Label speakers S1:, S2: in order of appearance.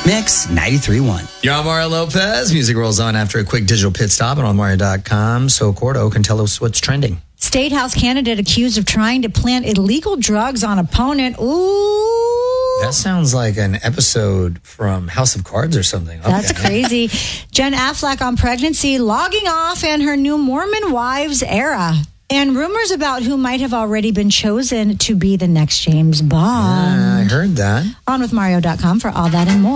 S1: Mix 93.1.
S2: You're on Mario Lopez. Music rolls on after a quick digital pit stop and on Mario.com. So Cordo can tell us what's trending.
S3: State House candidate accused of trying to plant illegal drugs on opponent. Ooh.
S2: That sounds like an episode from House of Cards or something. Okay.
S3: That's crazy. Jen Affleck on pregnancy, logging off, and her new Mormon wives era. And rumors about who might have already been chosen to be the next James Bond.
S2: Yeah, I heard that.
S3: On with Mario.com for all that and more.